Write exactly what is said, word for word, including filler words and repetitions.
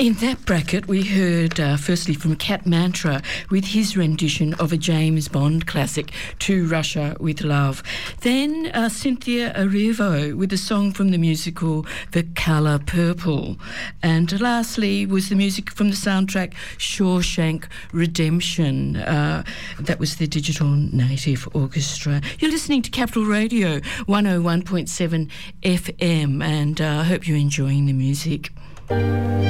In that bracket, we heard uh, firstly from Cat Mantra with his rendition of a James Bond classic, To Russia with Love. Then uh, Cynthia Erivo with a song from the musical The Colour Purple. And lastly was the music from the soundtrack Shawshank Redemption. Uh, that was the Digital Native Orchestra. You're listening to Capital Radio one oh one point seven F M, and I uh, hope you're enjoying the music.